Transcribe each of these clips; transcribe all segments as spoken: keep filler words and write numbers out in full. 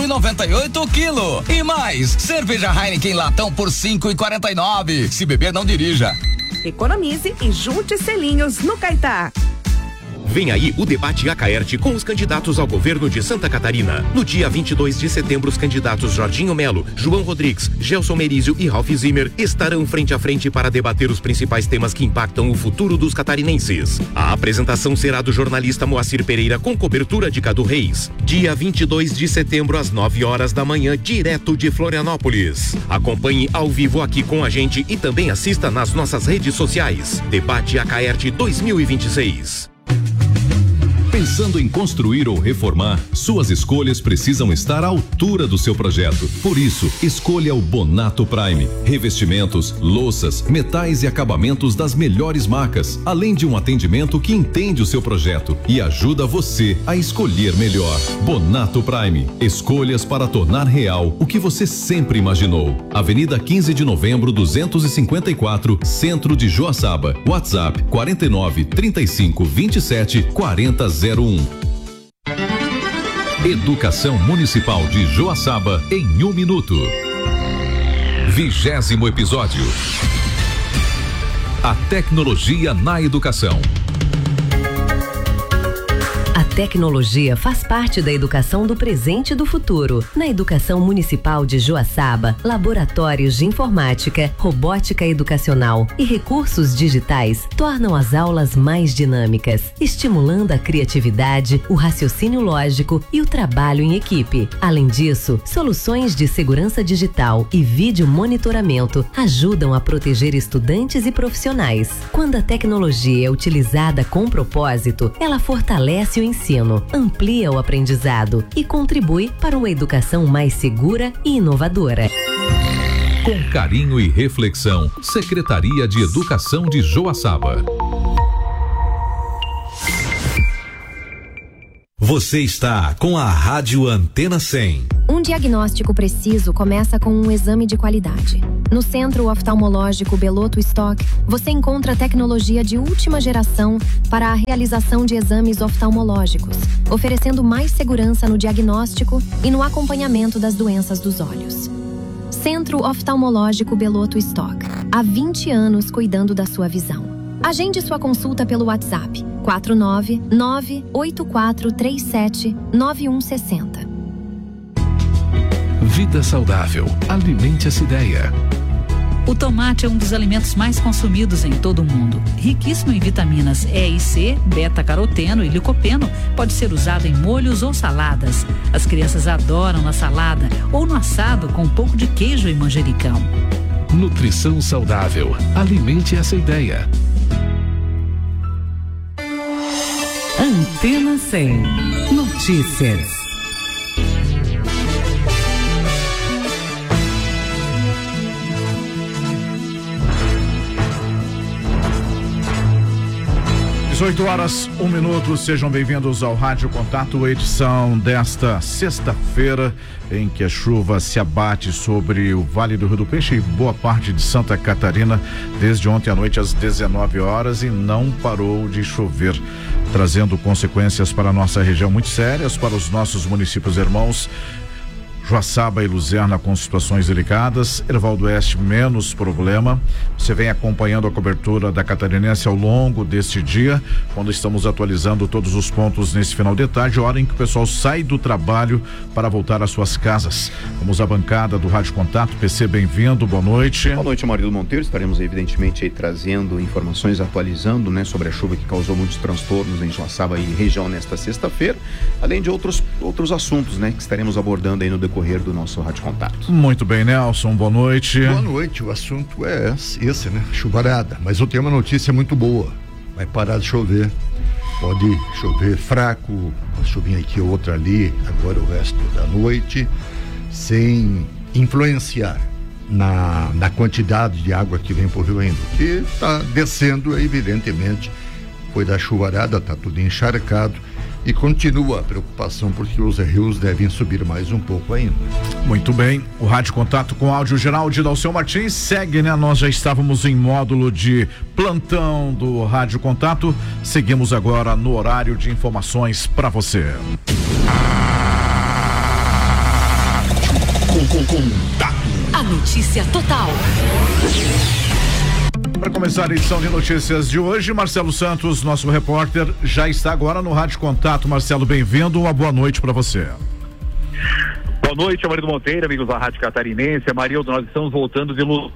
noventa e oito o quilo. E mais, cerveja Heineken latão por cinco e quarenta e nove. Se beber, não dirija. Economize e junte selinhos no Caetá. Vem aí o debate Acaerte com os candidatos ao governo de Santa Catarina. No dia vinte e dois de setembro, os candidatos Jorginho Melo, João Rodrigues, Gelson Merizio e Ralph Zimmer estarão frente a frente para debater os principais temas que impactam o futuro dos catarinenses. A apresentação será do jornalista Moacir Pereira com cobertura de Cadu Reis. Dia vinte e dois de setembro, às nove horas da manhã, direto de Florianópolis. Acompanhe ao vivo aqui com a gente e também assista nas nossas redes sociais. Debate Acaerte dois mil e vinte e seis. Pensando em construir ou reformar, suas escolhas precisam estar à altura do seu projeto. Por isso, escolha o Bonato Prime. Revestimentos, louças, metais e acabamentos das melhores marcas, além de um atendimento que entende o seu projeto e ajuda você a escolher melhor. Bonato Prime. Escolhas para tornar real o que você sempre imaginou. Avenida quinze de novembro, duzentos e cinquenta e quatro, Centro de Joaçaba. WhatsApp quarenta e nove, trinta e cinco, vinte e sete, quarenta zero um. Educação Municipal de Joaçaba em um minuto. Vigésimo episódio. A tecnologia na educação. A tecnologia faz parte da educação do presente e do futuro. Na Educação Municipal de Joaçaba, laboratórios de informática, robótica educacional e recursos digitais tornam as aulas mais dinâmicas, estimulando a criatividade, o raciocínio lógico e o trabalho em equipe. Além disso, soluções de segurança digital e vídeo monitoramento ajudam a proteger estudantes e profissionais. Quando a tecnologia é utilizada com propósito, ela fortalece o ensino, amplia o aprendizado e contribui para uma educação mais segura e inovadora. Com carinho e reflexão, Secretaria de Educação de Joaçaba. Você está com a Rádio Antena cem. Um diagnóstico preciso começa com um exame de qualidade. No Centro Oftalmológico Beloto Stock, você encontra tecnologia de última geração para a realização de exames oftalmológicos, oferecendo mais segurança no diagnóstico e no acompanhamento das doenças dos olhos. Centro Oftalmológico Beloto Stock. Há vinte anos cuidando da sua visão. Agende sua consulta pelo WhatsApp quatro nove nove oito quatro três sete nove um seis zero. Vida saudável. Alimente essa ideia. O tomate é um dos alimentos mais consumidos em todo o mundo. Riquíssimo em vitaminas E e C, beta-caroteno e licopeno, pode ser usado em molhos ou saladas. As crianças adoram na salada ou no assado com um pouco de queijo e manjericão. Nutrição saudável. Alimente essa ideia. Antena cem. Notícias. dezoito horas, um minuto, sejam bem-vindos ao Rádio Contato, edição desta sexta-feira, em que a chuva se abate sobre o Vale do Rio do Peixe e boa parte de Santa Catarina desde ontem à noite às dezenove horas e não parou de chover, trazendo consequências para a nossa região muito sérias, para os nossos municípios irmãos. Joaçaba e Luzerna com situações delicadas, Erval do Oeste menos problema. Você vem acompanhando a cobertura da Catarinense ao longo deste dia, quando estamos atualizando todos os pontos nesse final de tarde, hora em que o pessoal sai do trabalho para voltar às suas casas. Vamos à bancada do Rádio Contato. P C, bem-vindo, boa noite. Boa noite, Amarildo Monteiro. Estaremos evidentemente aí trazendo informações, atualizando, né, sobre a chuva que causou muitos transtornos em Joaçaba e região nesta sexta-feira, além de outros, outros assuntos, né, que estaremos abordando aí no decorrer do nosso Rádio Contato. Muito bem, Nelson, boa noite. Boa noite, o assunto é esse, né? Chuvarada, mas eu tenho uma notícia muito boa, vai parar de chover, pode chover fraco, uma chuvinha aqui, outra ali, agora o resto da noite, sem influenciar na, na quantidade de água que vem por Rio ainda, que está descendo, evidentemente, foi da chuvarada, tá tudo encharcado. E continua a preocupação porque os rios devem subir mais um pouco ainda. Muito bem, o Rádio Contato com áudio geral de Dalceu Martins segue, né? Nós já estávamos em módulo de plantão do Rádio Contato, seguimos agora no horário de informações para você. Contato. A notícia total. Para começar a edição de notícias de hoje, Marcelo Santos, nosso repórter, já está agora no Rádio Contato. Marcelo, bem-vindo, uma boa noite para você. Boa noite, Amarildo Monteiro, amigos da Rádio Catarinense. Amarildo, nós estamos voltando de luz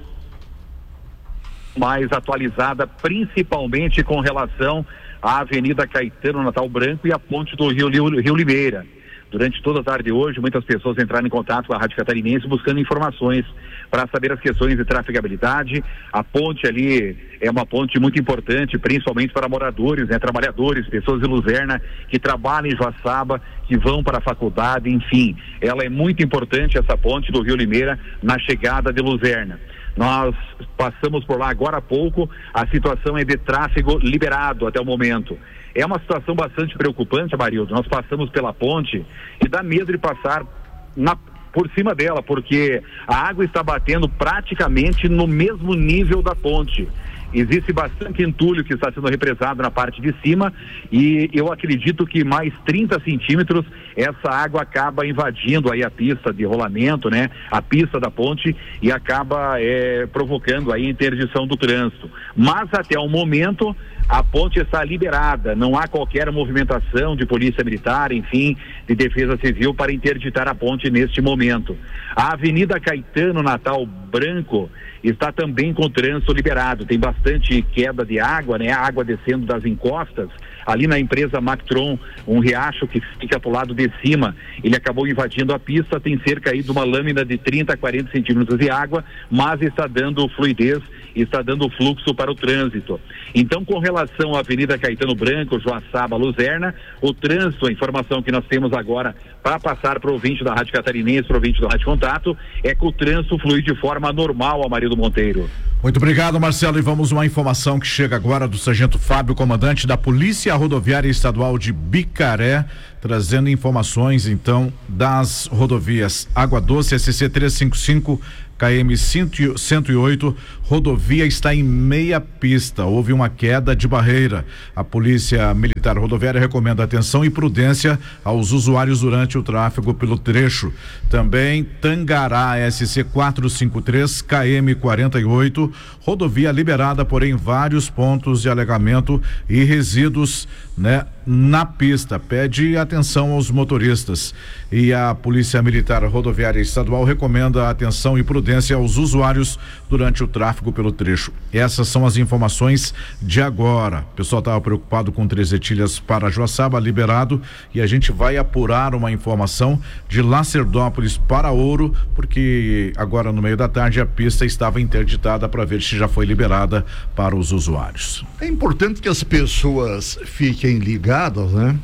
mais atualizada, principalmente com relação à Avenida Caetano Natal Branco e a ponte do Rio, Rio, Rio Limeira. Durante toda a tarde de hoje, muitas pessoas entraram em contato com a Rádio Catarinense buscando informações para saber as questões de trafegabilidade. A ponte ali é uma ponte muito importante, principalmente para moradores, né, trabalhadores, pessoas de Luzerna que trabalham em Joaçaba, que vão para a faculdade, enfim. Ela é muito importante, essa ponte do Rio Limeira, na chegada de Luzerna. Nós passamos por lá agora há pouco, a situação é de tráfego liberado até o momento. É uma situação bastante preocupante, Amarildo. Nós passamos pela ponte e dá medo de passar na, por cima dela, porque a água está batendo praticamente no mesmo nível da ponte. Existe bastante entulho que está sendo represado na parte de cima e eu acredito que mais trinta centímetros essa água acaba invadindo aí a pista de rolamento, né? A pista da ponte e acaba é, provocando aí a interdição do trânsito. Mas até o momento a ponte está liberada, não há qualquer movimentação de polícia militar, enfim, de defesa civil para interditar a ponte neste momento. A Avenida Caetano Natal Branco está também com trânsito liberado, tem bastante queda de água, né? A água descendo das encostas, ali na empresa Mactron, um riacho que fica pro lado de cima, ele acabou invadindo a pista, tem cerca aí de uma lâmina de trinta a quarenta centímetros de água, mas está dando fluidez, está dando fluxo para o trânsito. Então, com relação à Avenida Caetano Branco, Joaçaba, Luzerna, o trânsito, a informação que nós temos agora para passar para o ouvinte da Rádio Catarinense, para o ouvinte da Rádio Contato, é que o trânsito flui de forma normal, Amarildo Monteiro. Muito obrigado, Marcelo, e vamos uma informação que chega agora do Sargento Fábio, comandante da Polícia Rodoviária Estadual de Bicaré, trazendo informações então das rodovias Água Doce, S C trezentos e cinquenta e cinco, K M cento e oito, rodovia está em meia pista, houve uma queda de barreira. A Polícia Militar Rodoviária recomenda atenção e prudência aos usuários durante o tráfego pelo trecho. Também Tangará, S C quatrocentos e cinquenta e três, K M quarenta e oito, rodovia liberada, porém vários pontos de alegamento e resíduos, né, na pista. Pede atenção aos motoristas. E a Polícia Militar Rodoviária Estadual recomenda atenção e prudência aos usuários durante o tráfego pelo trecho. Essas são as informações de agora. O pessoal estava preocupado com Três Etilhas para Joaçaba, liberado, e a gente vai apurar uma informação de Lacerdópolis para Ouro, porque agora no meio da tarde a pista estava interditada para ver se já foi liberada para os usuários. É importante que as pessoas fiquem ligadas, né?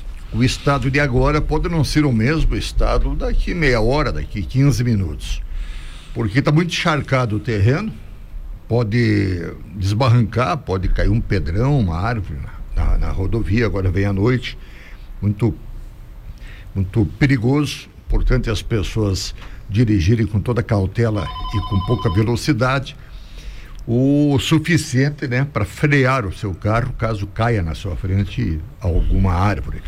O estado de agora pode não ser o mesmo estado daqui meia hora, daqui quinze minutos, porque está muito encharcado o terreno, pode desbarrancar, pode cair um pedrão, uma árvore na, na rodovia, agora vem à noite, muito, muito perigoso. Importante as pessoas dirigirem com toda cautela e com pouca velocidade, o suficiente, né, para frear o seu carro caso caia na sua frente alguma árvore.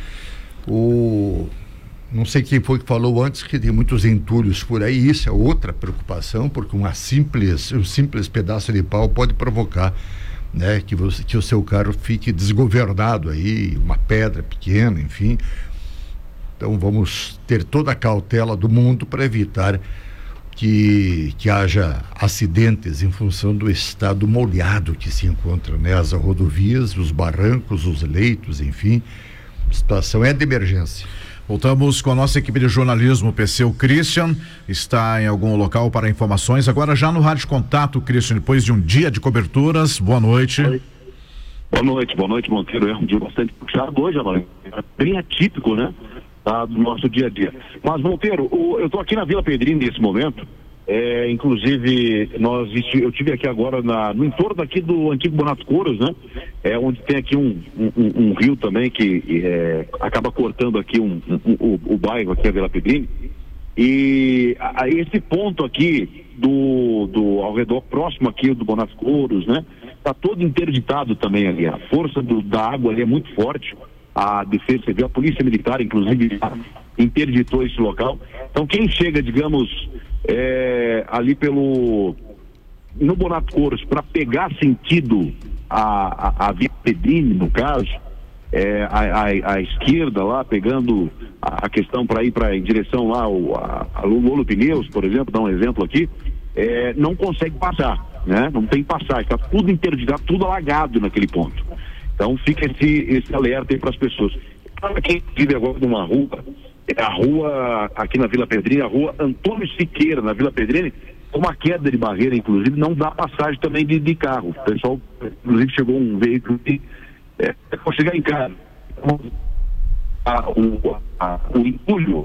O não sei quem foi que falou antes que tem muitos entulhos por aí, isso é outra preocupação, porque uma simples, um simples pedaço de pau pode provocar, né, que você, que o seu carro fique desgovernado aí, uma pedra pequena, enfim. Então vamos ter toda a cautela do mundo para evitar que, que haja acidentes em função do estado molhado que se encontra, né? As rodovias, os barrancos, os leitos, enfim, a situação é de emergência. Voltamos com a nossa equipe de jornalismo, P C. O Christian está em algum local para informações. Agora já no Rádio Contato, Christian, depois de um dia de coberturas, boa noite. Oi. Boa noite, boa noite, Monteiro. É um dia bastante puxado hoje, agora. É bem atípico, né? Tá, do nosso dia a dia. Mas, Monteiro, o, eu estou aqui na Vila Pedrinho nesse momento. É, inclusive, nós, eu estive aqui agora na, no entorno aqui do antigo Bonato Couros, né? É, onde tem aqui um, um, um rio também que é, acaba cortando aqui um, um, um, o, o bairro aqui, a Vila Pedrinho. E a, a esse ponto aqui do, do ao redor próximo aqui do Bonato Couros, né? Tá todo interditado também ali. A força do, da água ali é muito forte. A Defesa Civil, a Polícia Militar, inclusive, interditou esse local. Então, quem chega, digamos, é, ali pelo no Bonato Couros, para pegar sentido a, a, a Via Pedrini, no caso, é, a, a, a esquerda lá, pegando a, a questão para ir para em direção lá o, a, a Lolo Pneus, por exemplo, dar um exemplo aqui, é, não consegue passar, né? Não tem passagem, está tudo interditado, tudo alagado naquele ponto. Então fica esse, esse alerta aí para as pessoas. Para quem vive agora numa rua, é a rua aqui na Vila Pedrini, a rua Antônio Siqueira, na Vila Pedrini, uma queda de barreira, inclusive, não dá passagem também de, de carro. O pessoal, inclusive, chegou um veículo e é, para chegar em casa. A, o, a, o entulho.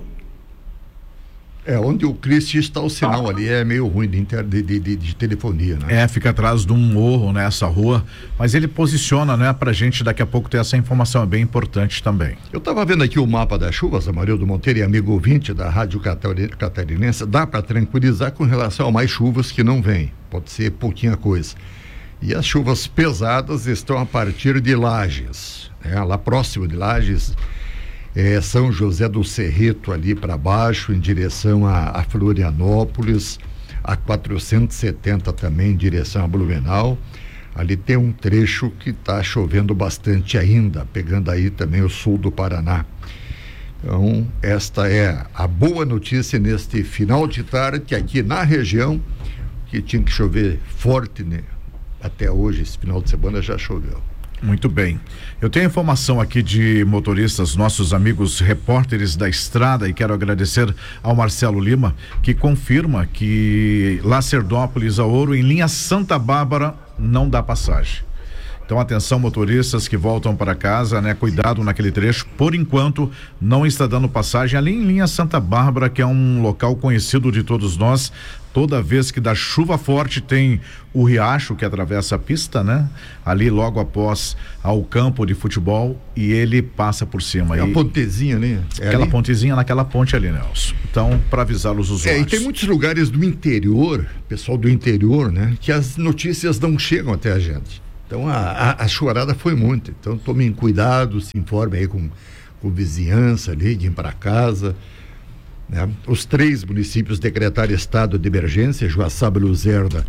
É, onde o Cristi está o sinal ah. ali é meio ruim de, inter, de, de, de, de telefonia, né? É, fica atrás de um morro nessa rua, mas ele posiciona, né, pra gente daqui a pouco ter essa informação, é bem importante também. Eu estava vendo aqui o mapa das chuvas, Amarildo Monteiro e amigo ouvinte da Rádio Catarinense, dá para tranquilizar com relação a mais chuvas que não vêm, pode ser pouquinha coisa. E as chuvas pesadas estão a partir de Lages, né? Lá próximo de Lages, É, São José do Cerrito ali para baixo, em direção a, a Florianópolis, a quatrocentos e setenta também em direção a Blumenau. Ali tem um trecho que está chovendo bastante ainda, pegando aí também o sul do Paraná. Então, esta é a boa notícia neste final de tarde, aqui na região, que tinha que chover forte, né? Até hoje, esse final de semana já choveu. Muito bem. Eu tenho informação aqui de motoristas, nossos amigos repórteres da estrada, e quero agradecer ao Marcelo Lima, que confirma que Lacerdópolis a Ouro, em linha Santa Bárbara, não dá passagem. Então, atenção, motoristas que voltam para casa, né? Cuidado naquele trecho. Por enquanto, não está dando passagem ali em linha Santa Bárbara, que é um local conhecido de todos nós. Toda vez que dá chuva forte, tem o riacho que atravessa a pista, né? Ali logo após ao campo de futebol, e ele passa por cima. É a pontezinha ali. É aquela ali? pontezinha naquela ponte ali, Nelson. Então, para avisar os usuários. É, e tem muitos lugares do interior, pessoal do interior, né? Que as notícias não chegam até a gente. Então a, a, a chorada foi muito. Então tomem cuidado, se informem aí com, com vizinhança, liguem para casa, né? Os três municípios decretaram estado de emergência, Joaçaba, Luzerna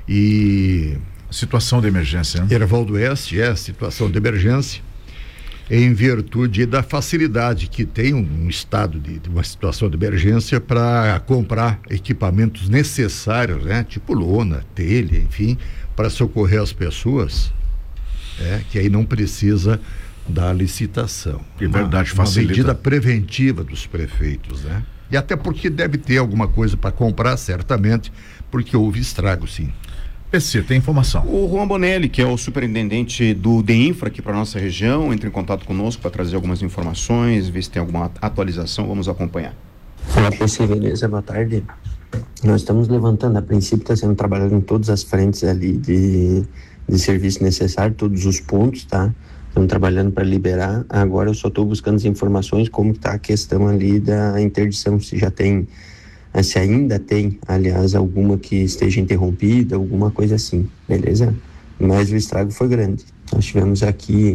e... Situação de emergência, né? Herval do Oeste, é, situação de emergência, em virtude da facilidade que tem um, um estado de, de uma situação de emergência para comprar equipamentos necessários, né? Tipo lona, telha, enfim, para socorrer as pessoas, é, que aí não precisa da licitação. É verdade, uma, facilita. Uma medida preventiva dos prefeitos, né? E até porque deve ter alguma coisa para comprar, certamente, porque houve estrago, sim. P C, tem informação. O Juan Bonelli, que é o superintendente do DEINFRA aqui para nossa região, entra em contato conosco para trazer algumas informações, ver se tem alguma atualização, vamos acompanhar. Olá, P C, beleza? Boa tarde. Nós estamos levantando, a princípio está sendo trabalhado em todas as frentes ali de, de serviço necessário, todos os pontos, tá? Estamos trabalhando para liberar. Agora eu só estou buscando as informações, como está a questão ali da interdição, se já tem, se ainda tem, aliás, alguma que esteja interrompida, alguma coisa assim, beleza? Mas o estrago foi grande. Nós tivemos aqui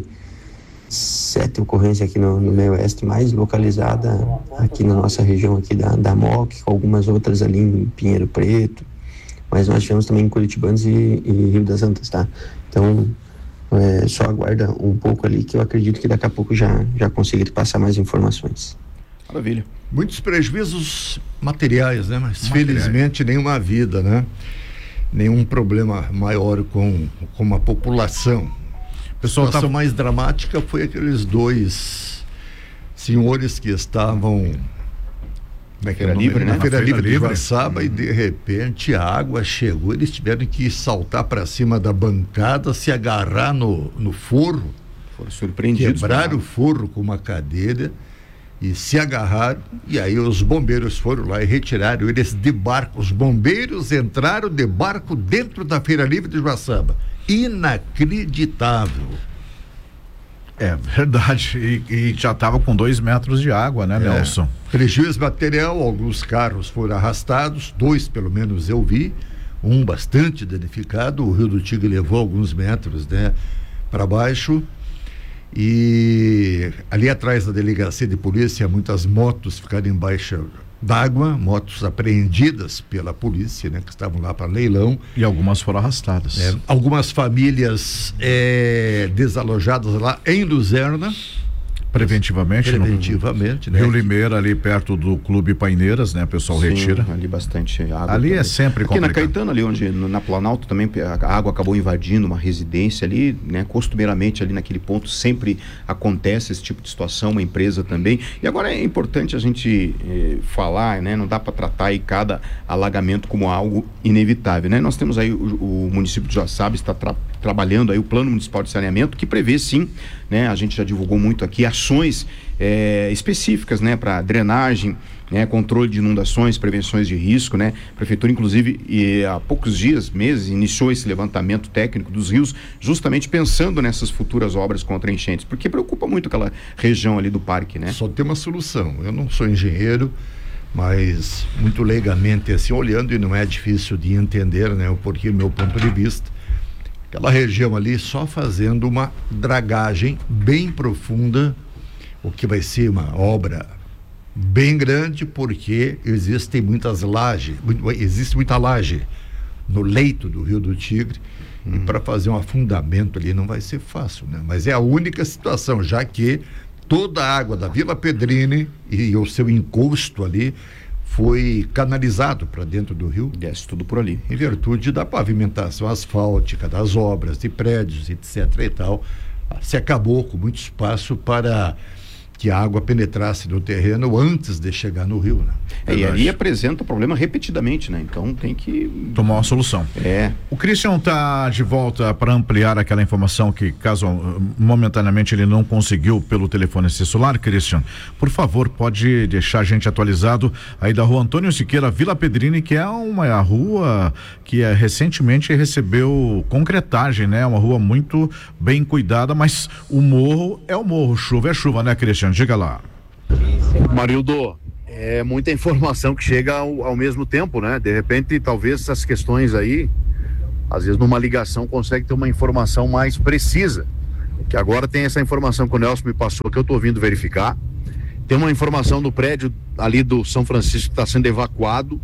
sete ocorrências aqui no, no meio oeste, mais localizada aqui na nossa região aqui da, da M O C, com algumas outras ali em Pinheiro Preto, mas nós tivemos também em Curitibanos e, e Rio das Antas, tá? Então, é, só aguarda um pouco ali, que eu acredito que daqui a pouco já, já conseguirei passar mais informações. Maravilha. Muitos prejuízos materiais, né? Mas materiais. Felizmente nenhuma vida, né? Nenhum problema maior com, com a população. A situação tá... mais dramática foi aqueles dois senhores que estavam como é que Feira era Livre, né? Na Feira, Feira Livre de hum. Joaçaba, e de repente a água chegou, eles tiveram que saltar para cima da bancada, se agarrar no, no forro, foram surpreendidos, quebraram o forro com uma cadeira e se agarraram, e aí os bombeiros foram lá e retiraram eles de barco. Os bombeiros entraram de barco dentro da Feira Livre de Joaçaba. Inacreditável. É verdade, e, e já estava com dois metros de água, né, é. Nelson? Prejuízo material, alguns carros foram arrastados, dois pelo menos eu vi, um bastante danificado, o Rio do Tigre levou alguns metros, né, para baixo, e ali atrás da delegacia de polícia, muitas motos ficaram em baixa, d'água, motos apreendidas pela polícia, né, que estavam lá para leilão. E algumas foram arrastadas. É, algumas famílias é, desalojadas lá em Luzerna. Preventivamente, Preventivamente, no, né? Rio Limeira, ali perto do Clube Paineiras, né? O pessoal Sim, retira. ali bastante água. Ali também. é sempre Aqui complicado. na Caetano, ali onde, no, na Planalto também, a água acabou invadindo uma residência ali, né? Costumeiramente ali naquele ponto sempre acontece esse tipo de situação, uma empresa também. E agora é importante a gente eh, falar, né? Não dá para tratar aí cada alagamento como algo inevitável, né? Nós temos aí o, o município de Joaçaba está tra trabalhando aí o Plano Municipal de Saneamento, que prevê sim, né? A gente já divulgou muito aqui, ações É, específicas, né, para drenagem, né, controle de inundações, prevenções de risco, né? A prefeitura, inclusive, e, há poucos dias, meses, iniciou esse levantamento técnico dos rios, justamente pensando nessas futuras obras contra enchentes, porque preocupa muito aquela região ali do parque, né? Só tem uma solução. Eu não sou engenheiro, mas muito leigamente assim, olhando, e não é difícil de entender, né, o porquê, do meu ponto de vista, aquela região ali só fazendo uma dragagem bem profunda, o que vai ser uma obra bem grande, porque existem muitas lajes, muito, existe muita laje no leito do Rio do Tigre, hum. e para fazer um afundamento ali não vai ser fácil, né? Mas é a única situação, já que toda a água da Vila Pedrini e o seu encosto ali foi canalizado para dentro do rio. Desce tudo por ali. Em virtude da pavimentação asfáltica, das obras de prédios, etc e tal, se acabou com muito espaço para que a água penetrasse no terreno antes de chegar no rio, né? É, e ali apresenta o problema repetidamente, né? Então tem que tomar uma solução. É. O Christian está de volta para ampliar aquela informação que, caso momentaneamente ele não conseguiu pelo telefone celular. Christian, por favor, pode deixar a gente atualizado aí da rua Antônio Siqueira, Vila Pedrini, que é uma rua que é, recentemente recebeu concretagem, né? Uma rua muito bem cuidada, mas o morro é o morro, chuva é chuva, né, Christian? Diga lá. Marildo, é muita informação que chega ao, ao mesmo tempo, né? De repente, talvez essas questões aí, às vezes numa ligação consegue ter uma informação mais precisa, que agora tem essa informação que o Nelson me passou, que eu tô vindo verificar. Tem uma informação do prédio ali do São Francisco que está sendo evacuado.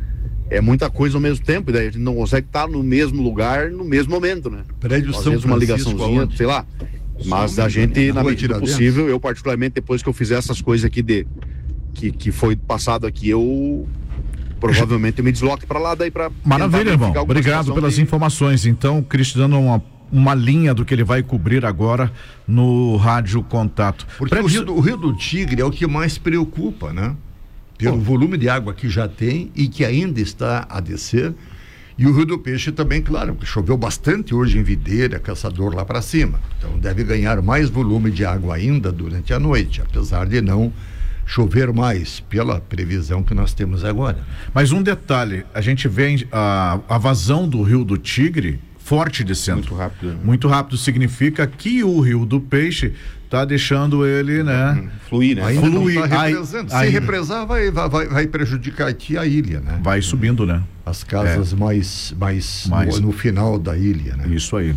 É muita coisa ao mesmo tempo, e daí a gente não consegue estar no mesmo lugar no mesmo momento, né? Prédio Às São vezes uma Francisco, ligaçãozinha, aonde? sei lá. Mas a gente, na medida do Tiradentes. possível, eu particularmente, depois que eu fizer essas coisas aqui de que, que foi passado aqui, eu provavelmente eu me desloque para lá daí para Maravilha, irmão. Obrigado pelas de... informações. Então, o Cristiano dando uma uma linha do que ele vai cobrir agora no Rádio Contato. Porque Pré... o, Rio do, o Rio do Tigre é o que mais preocupa, né? Pelo oh. volume de água que já tem e que ainda está a descer. E o Rio do Peixe também, claro, porque choveu bastante hoje em Videira, Caçador lá para cima. Então deve ganhar mais volume de água ainda durante a noite, apesar de não chover mais, pela previsão que nós temos agora. Mas um detalhe, a gente vê a, a vazão do Rio do Tigre forte descendo. Muito rápido. Né? Muito rápido significa que o Rio do Peixe está deixando ele, né? Fluir, né? Ainda Fluir. Não tá represando. Ai, Se ai, represar, vai, vai, vai prejudicar aqui a ilha, né? Vai subindo, né? As casas é. mais, mais, mais no, no final da ilha, né? Isso aí.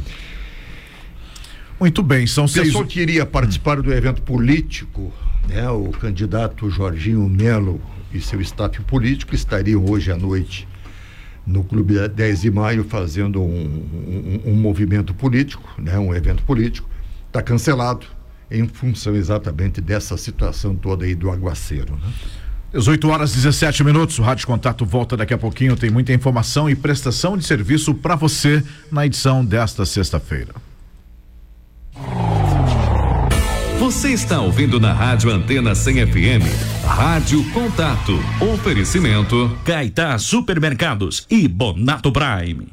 Muito bem, são seis... O pessoal que iria participar do evento político, né? O candidato Jorginho Melo e seu staff político estariam hoje à noite no Clube dez de Maio fazendo um, um, um movimento político, né? Um evento político. Está cancelado em função exatamente dessa situação toda aí do aguaceiro, né? dezoito horas e dezessete minutos, o Rádio Contato volta daqui a pouquinho, tem muita informação e prestação de serviço para você na edição desta sexta-feira. Você está ouvindo na Rádio Antena cem F M, Rádio Contato, oferecimento Caetá Supermercados e Bonato Prime.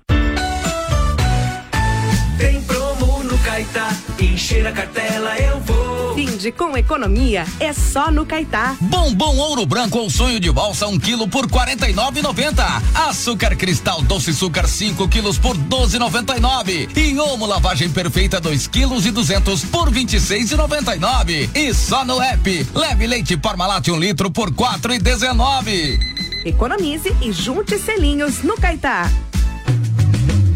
Tem promo no Caetá, encher a cartela eu vou. Fim de com economia é só no Caetá. Bombom Ouro Branco ou sonho de valsa um quilo por quarenta e nove e noventa. Açúcar Cristal Doce Açúcar cinco quilos por doze e noventa e nove. E Omo Lavagem Perfeita dois quilos e duzentos por vinte e seis e noventa e nove. E só no app. Leve leite Parmalat um litro por quatro e dezenove. Economize e junte selinhos no Caetá.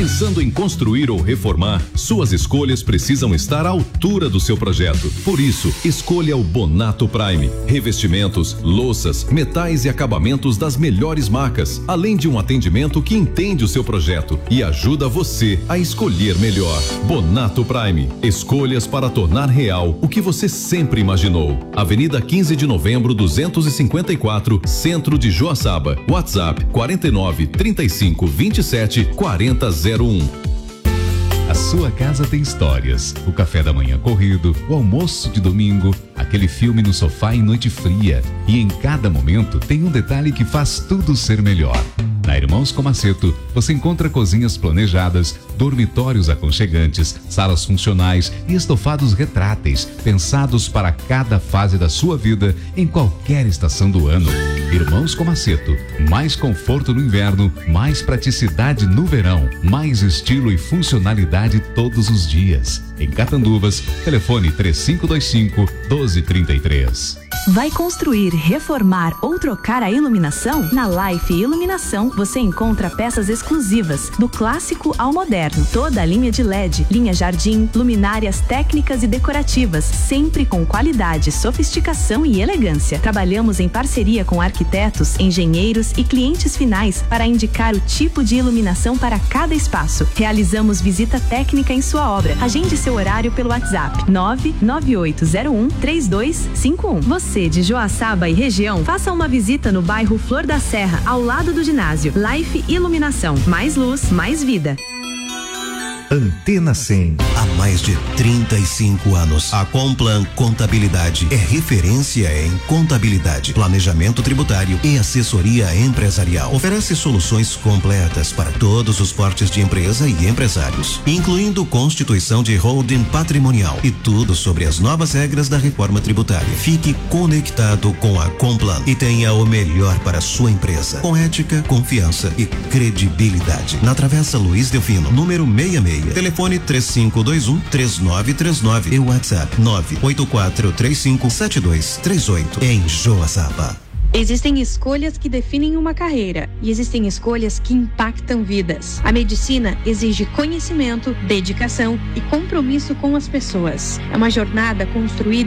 Pensando em construir ou reformar, suas escolhas precisam estar à altura do seu projeto. Por isso, escolha o Bonato Prime. Revestimentos, louças, metais e acabamentos das melhores marcas, além de um atendimento que entende o seu projeto e ajuda você a escolher melhor. Bonato Prime. Escolhas para tornar real o que você sempre imaginou. Avenida quinze de novembro, duzentos e cinquenta e quatro, Centro de Joaçaba. WhatsApp quarenta e nove, trinta e cinco, vinte e sete, quarenta zero um. A sua casa tem histórias. O café da manhã corrido, o almoço de domingo, aquele filme no sofá em noite fria. E em cada momento tem um detalhe que faz tudo ser melhor. Na Irmãos Comaceto, você encontra cozinhas planejadas, dormitórios aconchegantes, salas funcionais e estofados retráteis, pensados para cada fase da sua vida, em qualquer estação do ano. Irmãos Comaceto, mais conforto no inverno, mais praticidade no verão, mais estilo e funcionalidade todos os dias. Em Catanduvas, telefone três cinco dois cinco, doze trinta e três. Vai construir, reformar ou trocar a iluminação? Na Life Iluminação você encontra peças exclusivas, do clássico ao moderno. Toda a linha de L E D, linha jardim, luminárias técnicas e decorativas, sempre com qualidade, sofisticação e elegância. Trabalhamos em parceria com arquitetos, engenheiros e clientes finais para indicar o tipo de iluminação para cada espaço. Realizamos visita técnica em sua obra. Agende seu horário pelo WhatsApp nove nove oito zero um, três dois cinco um. Você de Joaçaba e região, faça uma visita no bairro Flor da Serra, ao lado do ginásio. Life Iluminação. Mais luz, mais vida. Antena cem. Há mais de trinta e cinco anos, a Complan Contabilidade é referência em contabilidade, planejamento tributário e assessoria empresarial. Oferece soluções completas para todos os portes de empresa e empresários, incluindo constituição de holding patrimonial e tudo sobre as novas regras da reforma tributária. Fique conectado com a Complan e tenha o melhor para a sua empresa, com ética, confiança e credibilidade. Na Travessa Luiz Delfino, número sessenta e seis. Telefone três cinco dois um, três nove três nove e WhatsApp nove oito quatro três cinco, sete dois três oito em Joaçaba. Existem escolhas que definem uma carreira e existem escolhas que impactam vidas. A medicina exige conhecimento, dedicação e compromisso com as pessoas. É uma jornada construída